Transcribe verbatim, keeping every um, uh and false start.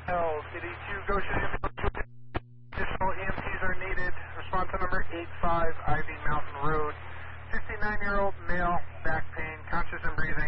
L, City two, Goshen, additional E M Ts are needed. Response to number eighty-five, Ivy Mountain Road. fifty-nine-year-old male, back pain, conscious and breathing.